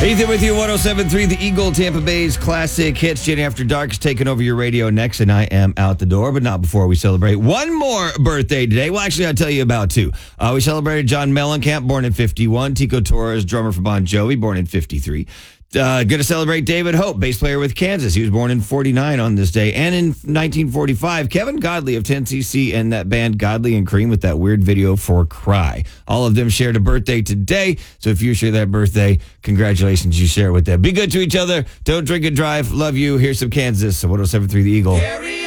Ethan with you, 107.3 The Eagle, Tampa Bay's classic hits. Jenny After Dark is taking over your radio next, and I am out the door, but not before we celebrate one more birthday today. Well, actually, I'll tell you about two. We celebrated John Mellencamp, born in 51. Tico Torres, drummer for Bon Jovi, born in 53. Going to celebrate David Hope, bass player with Kansas. He was born in 49 on this day. And in 1945, Kevin Godley of 10cc and that band Godley and Cream with that weird video for Cry. All of them shared a birthday today. So if you share that birthday, congratulations, you share it with them. Be good to each other. Don't drink and drive. Love you. Here's some Kansas. So 107.3 The Eagle.